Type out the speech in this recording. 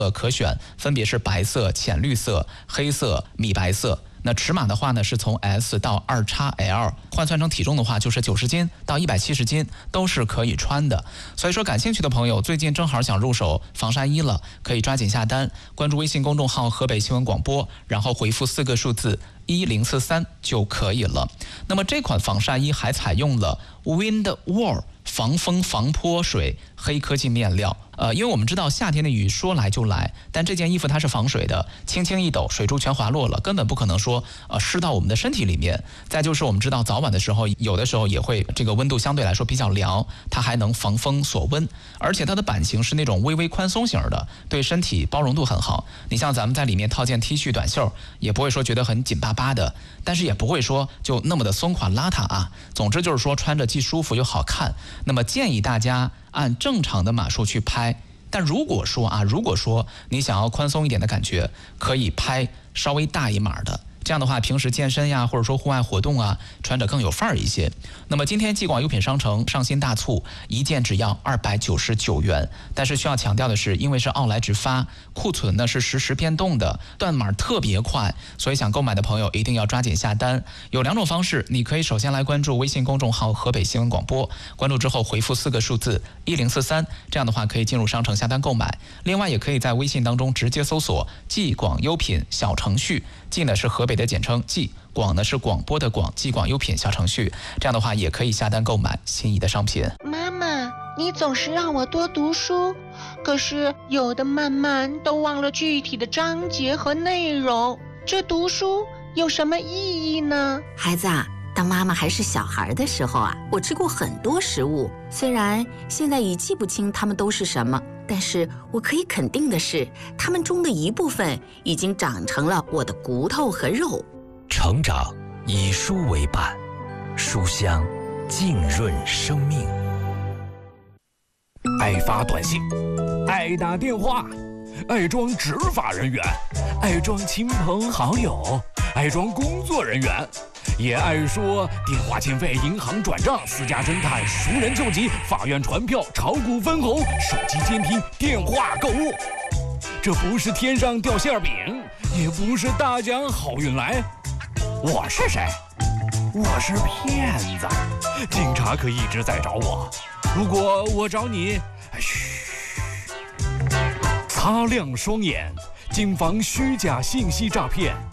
可选分别是白色、浅绿色、黑色、米白色。那尺码的话呢，是从 S 到2XL， 换算成体重的话，就是90斤到170斤都是可以穿的。所以说，感兴趣的朋友最近正好想入手防晒衣了，可以抓紧下单，关注微信公众号河北新闻广播，然后回复4个数字1043就可以了。那么这款防晒衣还采用了 Windwall 防风防泼水黑科技面料。因为我们知道夏天的雨说来就来，但这件衣服它是防水的，轻轻一抖，水柱全滑落了，根本不可能说湿到我们的身体里面。再就是我们知道早晚的时候，有的时候也会这个温度相对来说比较凉，它还能防风锁温，而且它的版型是那种微微宽松型的，对身体包容度很好。你像咱们在里面套件 T 恤短袖，也不会说觉得很紧巴巴的，但是也不会说就那么的松垮邋遢啊。总之就是说穿着既舒服又好看。那么建议大家按正常的码数去拍，但如果说你想要宽松一点的感觉，可以拍稍微大一码的。这样的话，平时健身呀，或者说户外活动啊，穿着更有范儿一些。那么今天继广优品商城上新大促，一件只要299元。但是需要强调的是，因为是奥莱直发，库存呢是实时变动的，断码特别快，所以想购买的朋友一定要抓紧下单。有2种方式，你可以首先来关注微信公众号河北新闻广播，关注之后回复4个数字1043，这样的话可以进入商城下单购买。另外也可以在微信当中直接搜索继广优品小程序，继呢是河北的简称，继广呢是广播的广，继广优品小程序，这样的话也可以下单购买心仪的商品。 妈妈，你总是让我多读书，可是有的慢慢都忘了具体的章节和内容，这读书有什么意义呢？ 孩子啊，当妈妈还是小孩的时候啊，我吃过很多食物，虽然现在已记不清它们都是什么，但是我可以肯定的是，它们中的一部分已经长成了我的骨头和肉。 成长以书为伴，书香浸润生命。 爱发短信，爱打电话，爱装执法人员，爱装亲朋好友，爱装工作人员，也爱说电话欠费、银行转账、私家侦探、熟人救急、法院传票、炒股分红、手机监听、电话购物。这不是天上掉馅饼，也不是大奖好运来。我是谁？我是骗子。警察可一直在找我，如果我找你，嘘，擦亮双眼，谨防虚假信息诈骗。